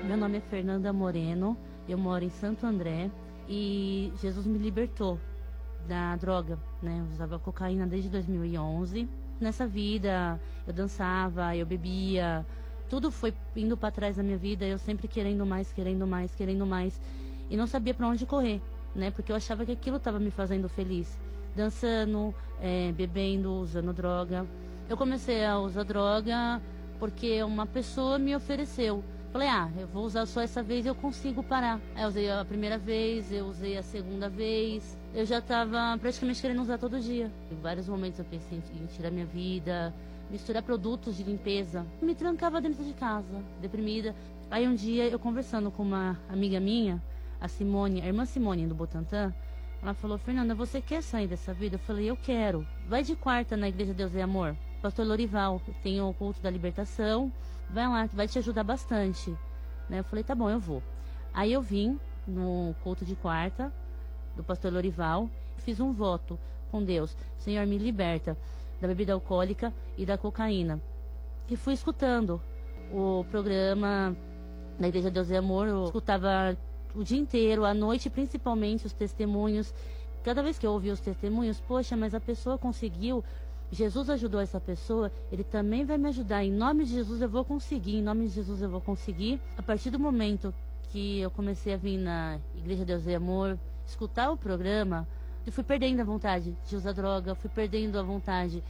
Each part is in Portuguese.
Meu nome é Fernanda Moreno, eu moro em Santo André e Jesus me libertou da droga, né? Eu usava cocaína desde 2011. Nessa vida, eu dançava, eu bebia, tudo foi indo para trás da minha vida, eu sempre querendo mais, querendo mais, querendo mais, e não sabia para onde correr, né? Porque eu achava que aquilo estava me fazendo feliz. Dançando, bebendo, usando droga. Eu comecei a usar droga porque uma pessoa me ofereceu. Falei, eu vou usar só essa vez e eu consigo parar. Aí eu usei a primeira vez, eu usei a segunda vez. Eu já estava praticamente querendo usar todo dia. Em vários momentos eu pensei em tirar minha vida, misturar produtos de limpeza. Me trancava dentro de casa, deprimida. Aí um dia eu conversando com uma amiga minha, a Simone, a irmã Simone do Butantã, ela falou, Fernanda, você quer sair dessa vida? Eu falei, eu quero. Vai de quarta na Igreja Deus é Amor. Pastor Lorival, tem o culto da libertação, vai lá, vai te ajudar bastante. Né? Eu falei, tá bom, eu vou. Aí eu vim no culto de quarta, do pastor Lorival, fiz um voto com Deus. Senhor, me liberta da bebida alcoólica e da cocaína. E fui escutando o programa da Igreja Deus é Amor, eu escutava o dia inteiro, à noite principalmente, os testemunhos. Cada vez que eu ouvia os testemunhos, poxa, mas a pessoa conseguiu, Jesus ajudou essa pessoa, Ele também vai me ajudar. Em nome de Jesus eu vou conseguir, em nome de Jesus eu vou conseguir. A partir do momento que eu comecei a vir na Igreja Deus é Amor, escutar o programa, eu fui perdendo a vontade de usar droga, fui perdendo a vontade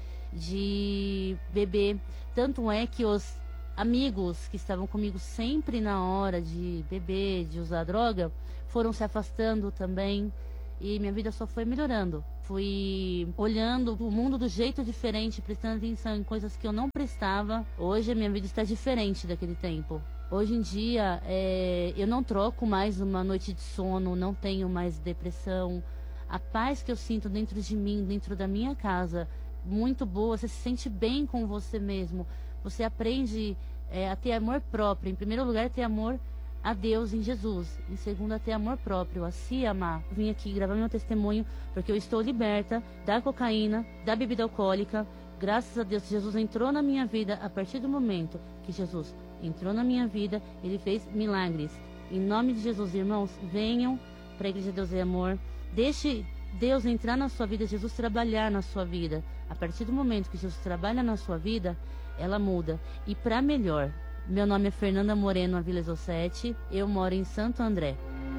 de beber. Tanto é que os amigos que estavam comigo sempre na hora de beber, de usar droga, foram se afastando também. E minha vida só foi melhorando. Fui olhando o mundo do jeito diferente, prestando atenção em coisas que eu não prestava. Hoje a minha vida está diferente daquele tempo. Hoje em dia, eu não troco mais uma noite de sono, não tenho mais depressão. A paz que eu sinto dentro de mim, dentro da minha casa, muito boa. Você se sente bem com você mesmo. Você aprende a ter amor próprio. Em primeiro lugar, ter amor a Deus em Jesus. Em segundo, a ter amor próprio, a se amar. Vim aqui gravar meu testemunho porque eu estou liberta da cocaína, da bebida alcoólica. Graças a Deus, Jesus entrou na minha vida. A partir do momento que Jesus entrou na minha vida, Ele fez milagres. Em nome de Jesus, irmãos, venham para a Igreja Deus é Amor. Deixe Deus entrar na sua vida, Jesus trabalhar na sua vida. A partir do momento que Jesus trabalha na sua vida, ela muda. E para melhor. Meu nome é Fernanda Moreno Aviles Ossete, eu moro em Santo André.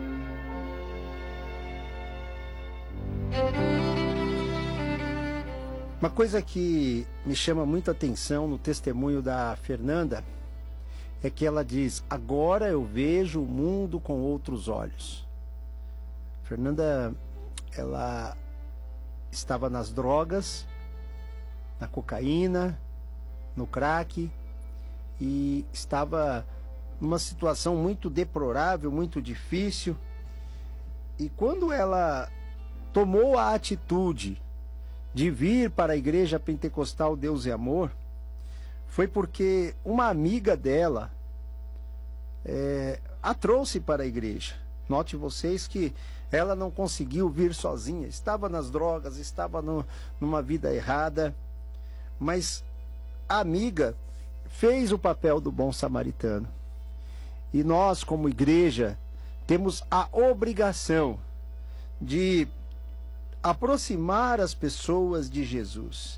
Uma coisa que me chama muita atenção no testemunho da Fernanda é que ela diz, agora eu vejo o mundo com outros olhos. Fernanda, ela estava nas drogas, na cocaína, no crack, e estava numa situação muito deplorável, muito difícil. E quando ela tomou a atitude de vir para a Igreja Pentecostal Deus e Amor, foi porque uma amiga dela a trouxe para a igreja. Note vocês que ela não conseguiu vir sozinha, estava nas drogas, estava numa vida errada, mas a amiga fez o papel do bom samaritano. E nós, como igreja, temos a obrigação de aproximar as pessoas de Jesus.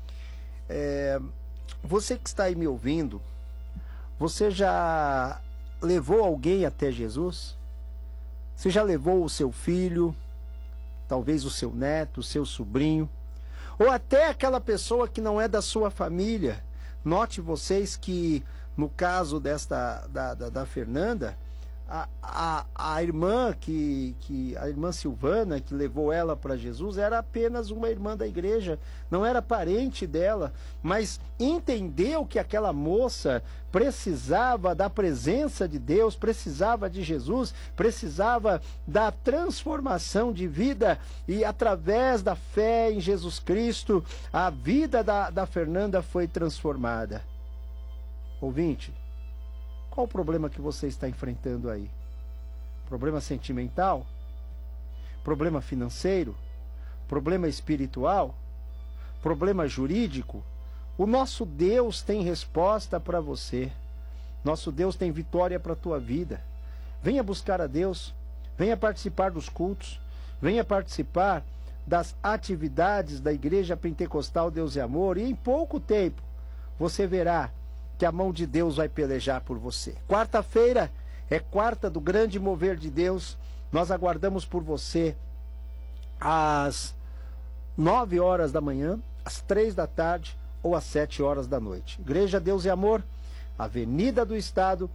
Você que está aí me ouvindo, você já levou alguém até Jesus? Você já levou o seu filho, talvez o seu neto, o seu sobrinho, ou até aquela pessoa que não é da sua família? Note vocês que no caso da Fernanda, a irmã a irmã Silvana, que levou ela para Jesus, era apenas uma irmã da igreja, não era parente dela, mas entendeu que aquela moça precisava da presença de Deus, precisava de Jesus, precisava da transformação de vida, e através da fé em Jesus Cristo, a vida da Fernanda foi transformada. Ouvinte, qual o problema que você está enfrentando aí? Problema sentimental? Problema financeiro? Problema espiritual? Problema jurídico? O nosso Deus tem resposta para você. Nosso Deus tem vitória para a tua vida. Venha buscar a Deus, venha participar dos cultos, venha participar das atividades da Igreja Pentecostal Deus e Amor, e em pouco tempo você verá que a mão de Deus vai pelejar por você. Quarta-feira é quarta do grande mover de Deus. Nós aguardamos por você às 9 horas da manhã, às 3 da tarde ou às 7 horas da noite. Igreja Deus e Amor, Avenida do Estado,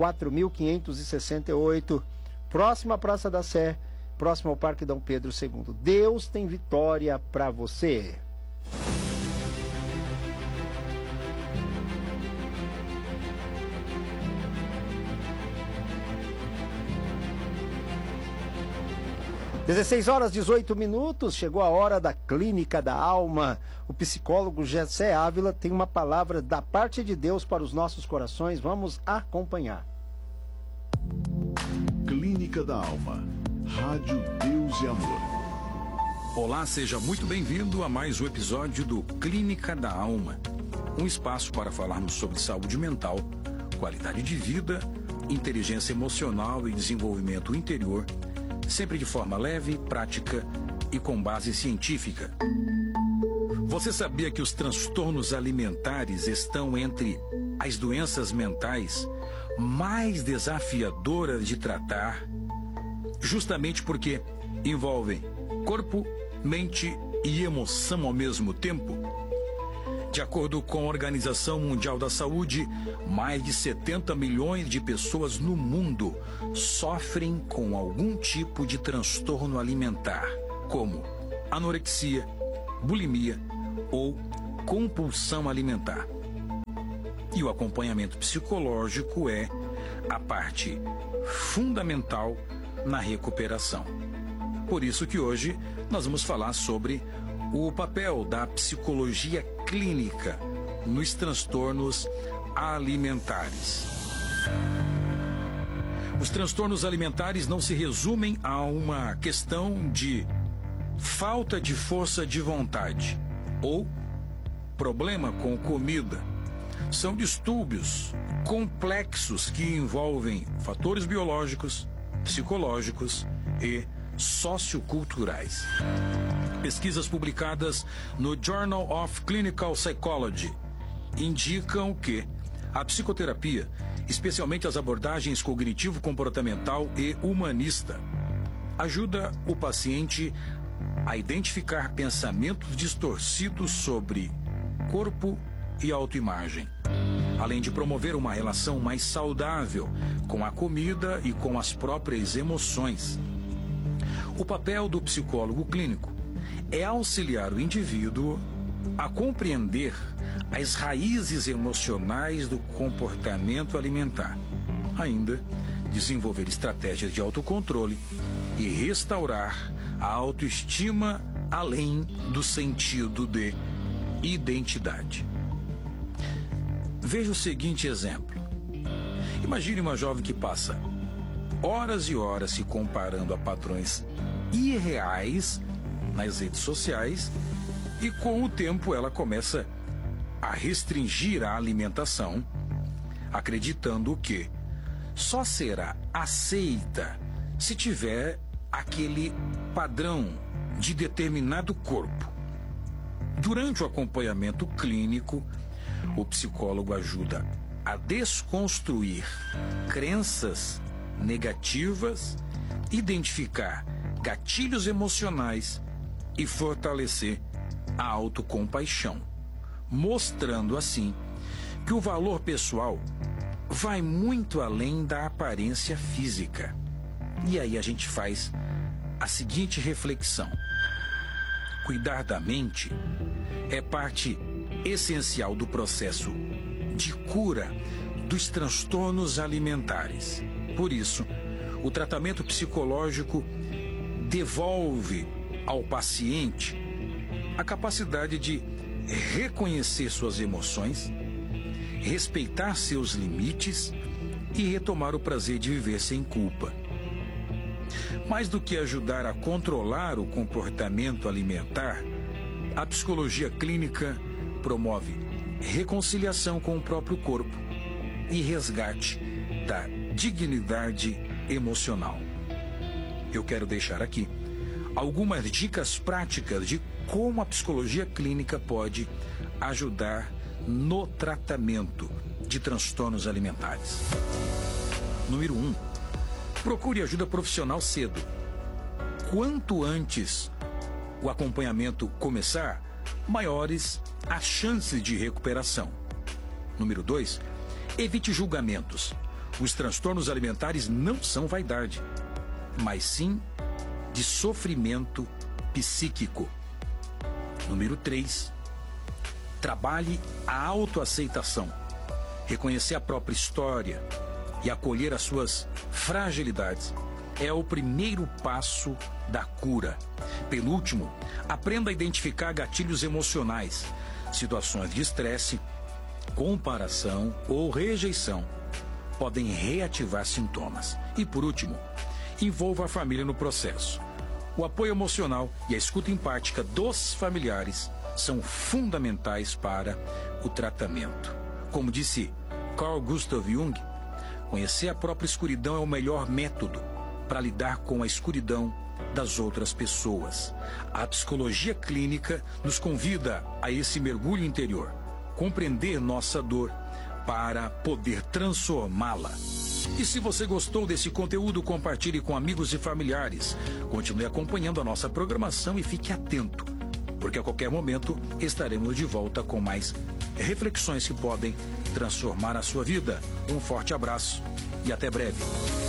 4.568, próxima à Praça da Sé, próximo ao Parque Dom Pedro II. Deus tem vitória para você. Às 16 horas 18 minutos, chegou a hora da Clínica da Alma. O psicólogo Gessé Ávila tem uma palavra da parte de Deus para os nossos corações. Vamos acompanhar. Clínica da Alma. Rádio Deus e Amor. Olá, seja muito bem-vindo a mais um episódio do Clínica da Alma. Um espaço para falarmos sobre saúde mental, qualidade de vida, inteligência emocional e desenvolvimento interior, sempre de forma leve, prática e com base científica. Você sabia que os transtornos alimentares estão entre as doenças mentais mais desafiadoras de tratar, justamente porque envolvem corpo, mente e emoção ao mesmo tempo? De acordo com a Organização Mundial da Saúde, mais de 70 milhões de pessoas no mundo sofrem com algum tipo de transtorno alimentar, como anorexia, bulimia ou compulsão alimentar. E o acompanhamento psicológico é a parte fundamental na recuperação. Por isso que hoje nós vamos falar sobre o papel da psicologia clínica nos transtornos alimentares. Os transtornos alimentares não se resumem a uma questão de falta de força de vontade ou problema com comida. São distúrbios complexos que envolvem fatores biológicos, psicológicos e socioculturais. Pesquisas publicadas no Journal of Clinical Psychology indicam que a psicoterapia, especialmente as abordagens cognitivo-comportamental e humanista, ajuda o paciente a identificar pensamentos distorcidos sobre corpo e autoimagem, além de promover uma relação mais saudável com a comida e com as próprias emoções. O papel do psicólogo clínico é auxiliar o indivíduo a compreender as raízes emocionais do comportamento alimentar, ainda desenvolver estratégias de autocontrole e restaurar a autoestima além do sentido de identidade. Veja o seguinte exemplo. Imagine uma jovem que passa horas e horas se comparando a padrões irreais nas redes sociais e com o tempo ela começa a restringir a alimentação, acreditando que só será aceita se tiver aquele padrão de determinado corpo. Durante o acompanhamento clínico, o psicólogo ajuda a desconstruir crenças negativas, identificar gatilhos emocionais e fortalecer a autocompaixão, mostrando assim que o valor pessoal vai muito além da aparência física. E aí a gente faz a seguinte reflexão: cuidar da mente é parte essencial do processo de cura dos transtornos alimentares. Por isso, o tratamento psicológico devolve ao paciente a capacidade de reconhecer suas emoções, respeitar seus limites e retomar o prazer de viver sem culpa. Mais do que ajudar a controlar o comportamento alimentar, a psicologia clínica promove reconciliação com o próprio corpo, e resgate da dignidade emocional. Eu quero deixar aqui algumas dicas práticas de como a psicologia clínica pode ajudar no tratamento de transtornos alimentares. Número 1. Procure ajuda profissional cedo. Quanto antes o acompanhamento começar, maiores as chances de recuperação. Número 2. Evite julgamentos. Os transtornos alimentares não são vaidade, mas sim de sofrimento psíquico. Número 3. Trabalhe a autoaceitação. Reconhecer a própria história e acolher as suas fragilidades é o primeiro passo da cura. Penúltimo, aprenda a identificar gatilhos emocionais, situações de estresse, comparação ou rejeição podem reativar sintomas. E por último, envolva a família no processo. O apoio emocional e a escuta empática dos familiares são fundamentais para o tratamento. Como disse Carl Gustav Jung, conhecer a própria escuridão é o melhor método para lidar com a escuridão das outras pessoas. A psicologia clínica nos convida a esse mergulho interior, compreender nossa dor para poder transformá-la. E se você gostou desse conteúdo, compartilhe com amigos e familiares. Continue acompanhando a nossa programação e fique atento, porque a qualquer momento estaremos de volta com mais reflexões que podem transformar a sua vida. Um forte abraço e até breve.